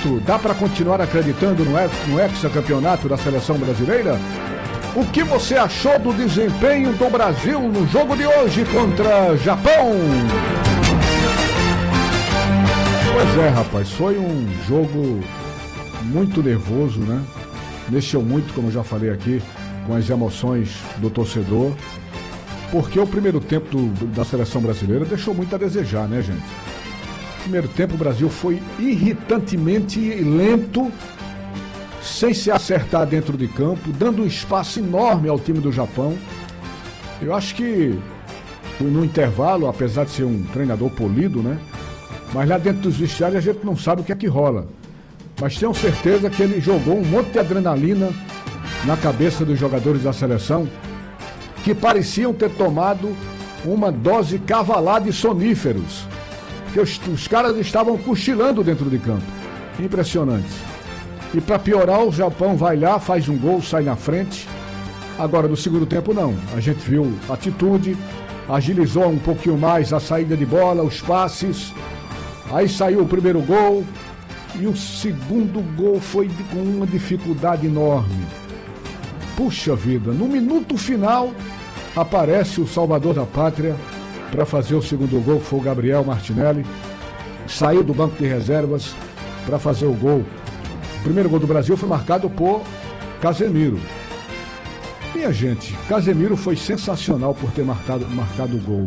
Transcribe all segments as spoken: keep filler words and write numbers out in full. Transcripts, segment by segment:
isso? Dá para continuar acreditando no, ex, no hexacampeonato da seleção brasileira? O que você achou do desempenho do Brasil no jogo de hoje contra Japão? Pois é, rapaz, foi um jogo muito nervoso, né? Mexeu muito, como eu já falei aqui, com as emoções do torcedor, porque o primeiro tempo do, da seleção brasileira deixou muito a desejar, né, gente? No primeiro tempo o Brasil foi irritantemente lento, sem se acertar dentro de campo, dando um espaço enorme ao time do Japão. Eu acho que no intervalo, apesar de ser um treinador polido, né? Mas lá dentro dos vestiários a gente não sabe o que é que rola. Mas tenho certeza que ele jogou um monte de adrenalina na cabeça dos jogadores da seleção, que pareciam ter tomado uma dose cavalar de soníferos, que os, os caras estavam cochilando dentro de campo. Impressionante. E para piorar, o Japão vai lá, faz um gol, sai na frente. Agora, no segundo tempo, não. A gente viu atitude, agilizou um pouquinho mais a saída de bola, os passes. Aí saiu o primeiro gol. E o segundo gol foi com uma dificuldade enorme. Puxa vida, no minuto final aparece o salvador da pátria para fazer o segundo gol, que foi o Gabriel Martinelli. Saiu do banco de reservas para fazer o gol. O primeiro gol do Brasil foi marcado por Casemiro. Minha gente, Casemiro foi sensacional por ter marcado, marcado o gol.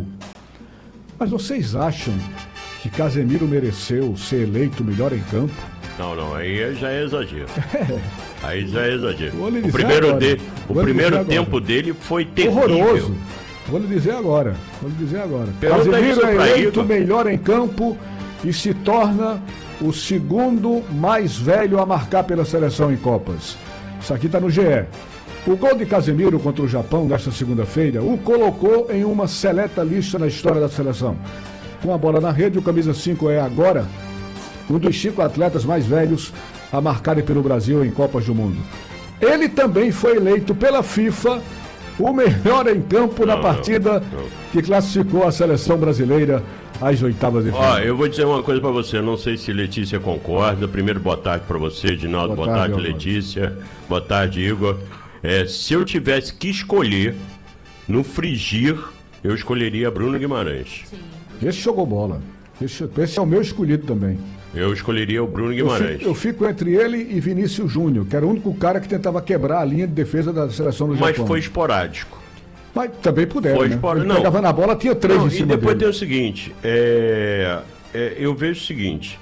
Mas vocês acham que Casemiro mereceu ser eleito melhor em campo? Não, não, aí já é exagero. É. Aí já é exagero. O primeiro, de, o primeiro tempo dele foi terrível. Horroroso. Vou lhe dizer agora. Vou lhe dizer agora. Casemiro é eleito melhor em campo e se torna o segundo mais velho a marcar pela seleção em Copas. Isso aqui está no G E. O gol de Casemiro contra o Japão nesta segunda-feira o colocou em uma seleta lista na história da seleção. Com a bola na rede, o camisa cinco é agora um dos cinco atletas mais velhos a marcarem pelo Brasil em Copas do Mundo. Ele também foi eleito pela FIFA o melhor em campo não, na partida não, não. que classificou a seleção brasileira às oitavas de final. Ó, eu vou dizer uma coisa para você, não sei se Letícia concorda. Primeiro, boa tarde para você, Edinaldo. Boa, boa tarde, tarde Letícia. Boa tarde, Igor. É, se eu tivesse que escolher no frigir, eu escolheria Bruno Guimarães. Sim. Esse jogou bola. Esse, esse é o meu escolhido também. Eu escolheria o Bruno Guimarães. Eu fico, eu fico entre ele e Vinícius Júnior, que era o único cara que tentava quebrar a linha de defesa da seleção do Japão. Mas foi esporádico. Mas também puderam, foi né? esporádico. Ele pegava na bola, tinha três não, em cima dele. E depois dele. tem o seguinte, é, é, eu vejo o seguinte,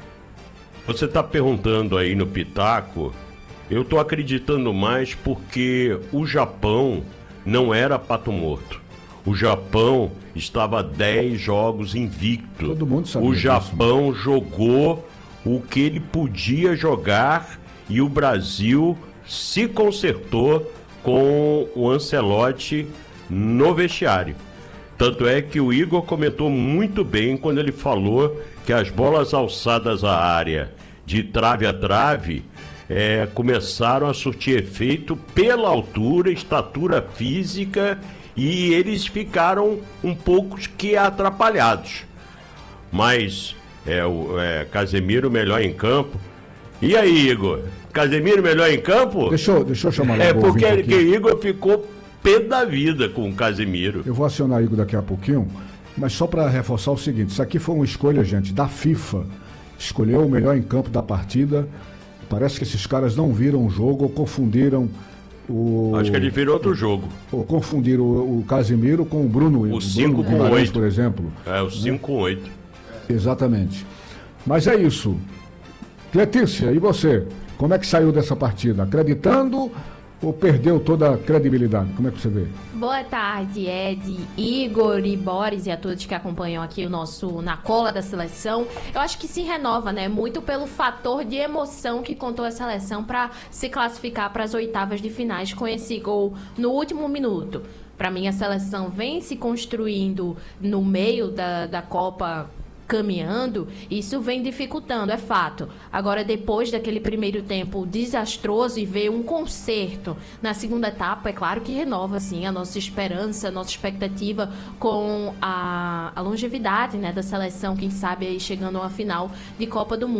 você está perguntando aí no Pitaco, eu estou acreditando mais porque o Japão não era pato morto. O Japão estava dez jogos invicto. Todo mundo sabia o Japão disso. Jogou o que ele podia jogar e o Brasil se consertou com o Ancelotti no vestiário. Tanto é que o Igor comentou muito bem quando ele falou que as bolas alçadas à área de trave a trave é, começaram a surtir efeito pela altura, estatura física, e eles ficaram um pouco que atrapalhados. Mas é, o é, Casemiro melhor em campo. E aí, Igor? Casemiro melhor em campo? Deixa eu, deixa eu chamar É porque que o Igor ficou pé da vida com o Casemiro. Eu vou acionar o Igor daqui a pouquinho, mas só para reforçar o seguinte, isso aqui foi uma escolha, gente, da FIFA. Escolheu o melhor em campo da partida. Parece que esses caras não viram o jogo ou confundiram o... Acho que ele virou outro jogo. Ou confundiram o, o Casemiro com o Bruno. O cinco com oito, por exemplo. É, o cinco com oito. Exatamente. Mas é isso. Letícia, e você? Como é que saiu dessa partida? Acreditando ou perdeu toda a credibilidade? Como é que você vê? Boa tarde, Ed, Igor e Boris e a todos que acompanham aqui o nosso Na Cola da Seleção. Eu acho que se renova, né? Muito pelo fator de emoção que contou a seleção para se classificar para as oitavas de finais com esse gol no último minuto. Para mim, a seleção vem se construindo no meio da, da Copa, caminhando, isso vem dificultando, é fato. Agora, depois daquele primeiro tempo desastroso e ver um conserto na segunda etapa, é claro que renova, assim, a nossa esperança, a nossa expectativa com a, a longevidade, né, da seleção, quem sabe aí chegando a uma final de Copa do Mundo.